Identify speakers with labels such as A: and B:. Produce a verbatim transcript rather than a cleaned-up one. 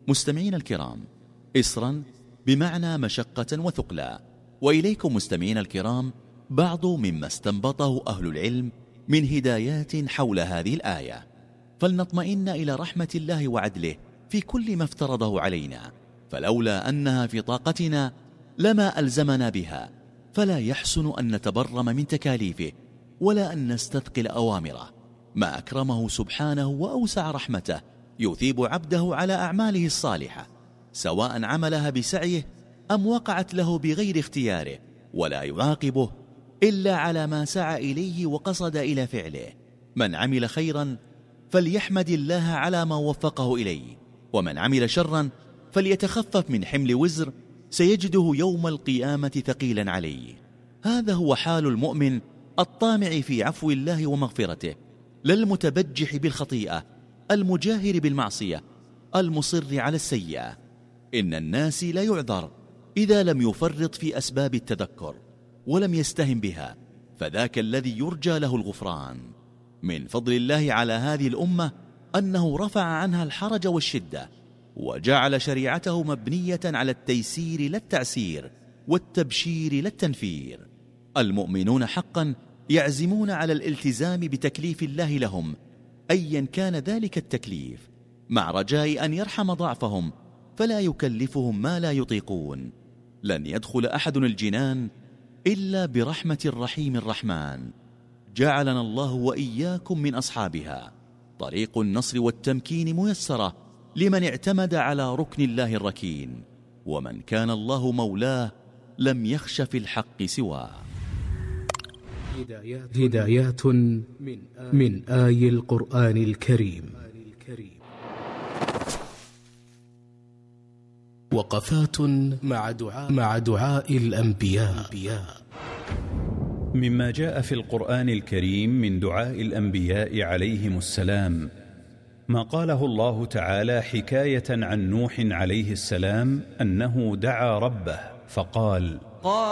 A: مستمعين الكرام، إسرا بمعنى مشقة وثقلا. وإليكم مستمعين الكرام بعض مما استنبطه أهل العلم من هدايات حول هذه الآية. فلنطمئن إلى رحمة الله وعدله في كل ما افترضه علينا، فلولا أنها في طاقتنا لما ألزمنا بها، فلا يحسن أن نتبرم من تكاليفه ولا أن نستثقل أوامره. ما أكرمه سبحانه وأوسع رحمته يثيب عبده على أعماله الصالحة، سواء عملها بسعيه أم وقعت له بغير اختياره، ولا يعاقبه إلا على ما سعى إليه وقصد إلى فعله. من عمل خيرا فليحمد الله على ما وفقه إليه، ومن عمل شرا فليتخفف من حمل وزر سيجده يوم القيامة ثقيلا عليه. هذا هو حال المؤمن الطامع في عفو الله ومغفرته، لا المتبجح بالخطيئة المجاهر بالمعصية المصر على السيئة. إن الناس لا يعذر إذا لم يفرط في أسباب التذكر ولم يستهم بها، فذاك الذي يرجى له الغفران. من فضل الله على هذه الأمة أنه رفع عنها الحرج والشدة، وجعل شريعته مبنية على التيسير لا التعسير، والتبشير لا التنفير. المؤمنون حقا يعزمون على الالتزام بتكليف الله لهم أيا كان ذلك التكليف، مع رجاء أن يرحم ضعفهم فلا يكلفهم ما لا يطيقون. لن يدخل أحد الجنان إلا برحمة الرحيم الرحمن، جعلنا الله وإياكم من أصحابها. طريق النصر والتمكين ميسرة لمن اعتمد على ركن الله الركين، ومن كان الله مولاه لم يخش في الحق سواه.
B: هدايات من آي القرآن الكريم. وقفات مع دعاء, مع دعاء الأنبياء.
C: مما جاء في القرآن الكريم من دعاء الأنبياء عليهم السلام ما قاله الله تعالى حكاية عن نوح عليه السلام أنه دعا ربه فقال: